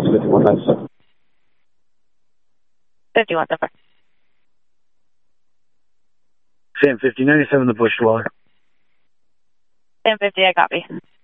5197. 51 so far. Sam 5097, the Bush Dweller. Sam 50, I copy.